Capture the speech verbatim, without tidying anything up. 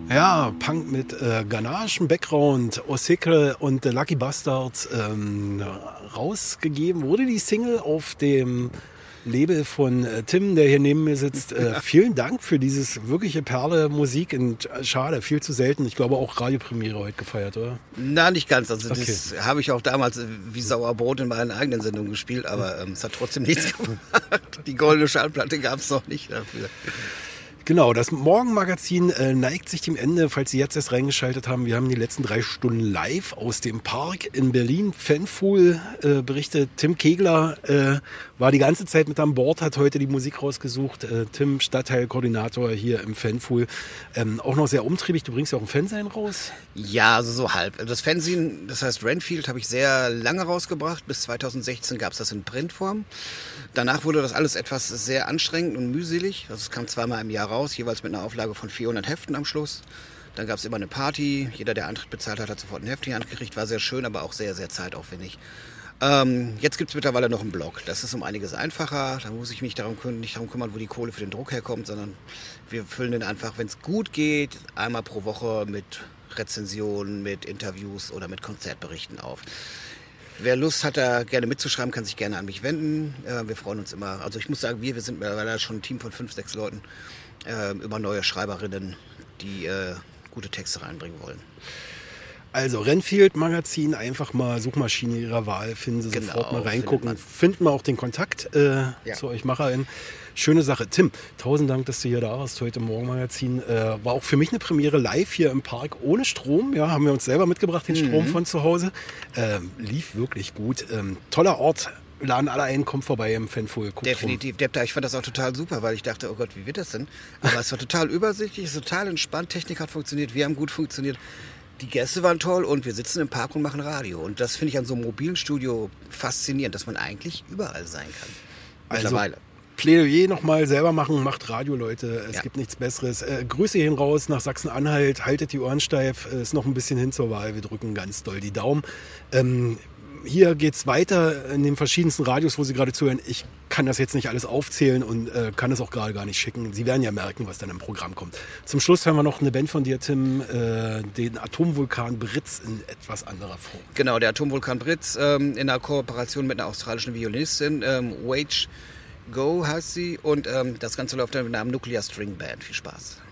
Ja, Punk mit äh, Ganache, Background, Osicre und The Lucky Bastards ähm, rausgegeben. Wurde die Single auf dem Label von äh, Tim, der hier neben mir sitzt. Äh, vielen Dank für dieses wirkliche Perle Musik. Und äh, schade, viel zu selten. Ich glaube auch Radiopremiere heute gefeiert, oder? Na, nicht ganz. Also Okay. das habe ich auch damals äh, wie Sauerbrot in meinen eigenen Sendungen gespielt, aber ähm, es hat trotzdem nichts gemacht. Die goldene Schallplatte gab es noch nicht dafür. Genau, das Morgenmagazin äh, neigt sich dem Ende, falls Sie jetzt erst reingeschaltet haben. Wir haben die letzten drei Stunden live aus dem Park in Berlin. Fanfool äh, berichtet, Tim Kegler äh, war die ganze Zeit mit an Bord, hat heute die Musik rausgesucht. Äh, Tim, Stadtteilkoordinator hier im Fanfool. Ähm, auch noch sehr umtriebig, du bringst ja auch ein Fansein raus. Ja, also so halb. Das Fanzine, das heißt Renfield, habe ich sehr lange rausgebracht. Bis zweitausendsechzehn gab es das in Printform. Danach wurde das alles etwas sehr anstrengend und mühselig. Also es kam zweimal im Jahr raus, jeweils mit einer Auflage von vierhundert Heften am Schluss. Dann gab es immer eine Party. Jeder, der Eintritt bezahlt hat, hat sofort ein Heftchen angekriegt. War sehr schön, aber auch sehr, sehr zeitaufwendig. Ähm, jetzt gibt es mittlerweile noch einen Blog. Das ist um einiges einfacher. Da muss ich mich darum küm- nicht darum kümmern, wo die Kohle für den Druck herkommt, sondern wir füllen den einfach, wenn es gut geht, einmal pro Woche mit Rezensionen, mit Interviews oder mit Konzertberichten auf. Wer Lust hat, da gerne mitzuschreiben, kann sich gerne an mich wenden. Äh, wir freuen uns immer. Also ich muss sagen, wir, wir sind mittlerweile schon ein Team von fünf, sechs Leuten, äh, über neue Schreiberinnen, die äh, gute Texte reinbringen wollen. Also Renfield Magazin, einfach mal Suchmaschine Ihrer Wahl, finden Sie Genau, sofort mal reingucken. findet man. Finden wir auch den Kontakt äh, Ja. zu euch MacherInnen. Schöne Sache. Tim, tausend Dank, dass du hier da warst heute im Morgenmagazin. Äh, war auch für mich eine Premiere live hier im Park ohne Strom. Ja, haben wir uns selber mitgebracht, den Strom von zu Hause. Ähm, lief wirklich gut. Ähm, toller Ort. Laden alle ein, kommt vorbei im Fanfool. Guckt Definitiv. Depta, ich fand das auch total super, weil ich dachte, oh Gott, wie wird das denn? Aber es war total übersichtlich, es ist total entspannt, Technik hat funktioniert, wir haben gut funktioniert. Die Gäste waren toll und wir sitzen im Park und machen Radio. Und das finde ich an so einem mobilen Studio faszinierend, dass man eigentlich überall sein kann. Mittlerweile. Also, Plädoyer nochmal selber machen, macht Radio, Leute. Es Ja. gibt nichts Besseres. Äh, Grüße hin raus nach Sachsen-Anhalt. Haltet die Ohren steif. Es ist noch ein bisschen hin zur Wahl. Wir drücken ganz doll die Daumen. Ähm, hier geht's weiter in den verschiedensten Radios, wo Sie gerade zuhören. Ich kann das jetzt nicht alles aufzählen und äh, kann es auch gerade gar nicht schicken. Sie werden ja merken, was dann im Programm kommt. Zum Schluss hören wir noch eine Band von dir, Tim, äh, den Atomvulkan Britz in etwas anderer Form. Genau, der Atomvulkan Britz ähm, in einer Kooperation mit einer australischen Violinistin, ähm, Wage Go heißt sie. Und ähm, das Ganze läuft dann mit einem Nuclear String Band. Viel Spaß.